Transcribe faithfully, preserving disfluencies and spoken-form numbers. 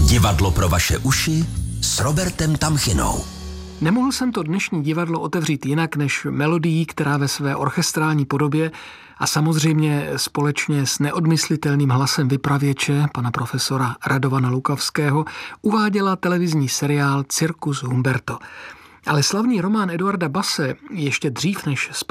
Divadlo pro vaše uši s Robertem Tamchinou. Nemohl jsem to dnešní divadlo otevřít jinak než melodií, která ve své orchestrální podobě a samozřejmě společně s neodmyslitelným hlasem vypravěče, pana profesora Radovana Lukavského, uváděla televizní seriál Cirkus Humberto. Ale slavný román Eduarda Basse ještě dřív než